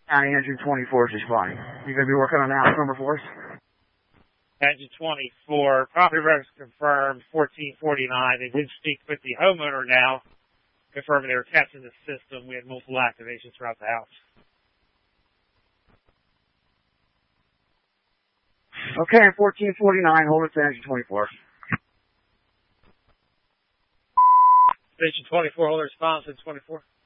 County Engine 24 is responding. You going to be working on the house number for us? Engine 24, property records confirmed, 1449. They did speak with the homeowner now, confirming they were testing the system. We had multiple activations throughout the house. Okay, 1449, hold it to Engine 24. Station 24, hold the response, Engine 24.